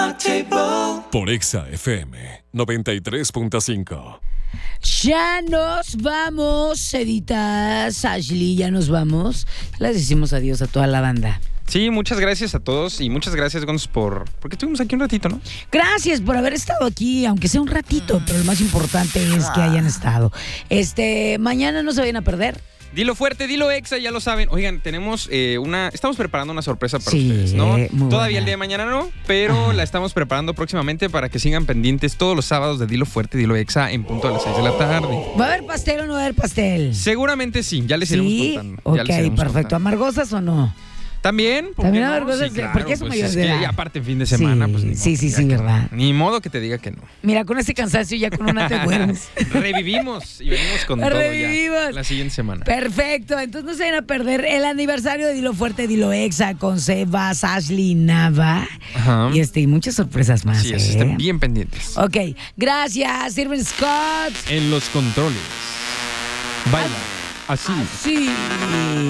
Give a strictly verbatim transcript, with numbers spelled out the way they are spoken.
Por Exa F M noventa y tres punto cinco. Ya nos vamos, Editas, Ashley, ya nos vamos. Les decimos adiós a toda la banda. Sí, muchas gracias a todos y muchas gracias, Gonz, por... porque estuvimos aquí un ratito, ¿no? Gracias por haber estado aquí, aunque sea un ratito, pero lo más importante es que hayan estado. Este, mañana no se vayan a perder. Dilo fuerte, dilo Exa, ya lo saben. Oigan, tenemos eh, una... Estamos preparando una sorpresa para Sí, ustedes, ¿no? muy Todavía buena. el día de mañana no, pero Ajá. la estamos preparando próximamente para que sigan pendientes todos los sábados de Dilo fuerte, Dilo Exa en punto a las seis de la tarde. ¿Va a haber pastel o no va a haber pastel? Seguramente sí, ya les iremos Sí, contando. ok, ya les iremos perfecto. contando. ¿Amargosas o no? También, ¿por También qué no? amargosas, Sí, claro, porque es pues mayor es de que edad. ya aparte fin de semana, Sí, pues ni sí, modo, sí, ya sí, que ¿verdad? no. Ni modo que te diga que no. Mira, con este cansancio ya con una te duermes. Revivimos y venimos con todo Revivimos. ya la siguiente semana. Perfecto, entonces no se vayan a perder el aniversario de Dilo Fuerte, Dilo Exa con Sebas, Ashley, Nava. Ajá. Y este, y muchas sorpresas más. Así es, ¿eh? estén bien pendientes. Ok, gracias, Sirven Scott. En los controles. Baila. Así. Así.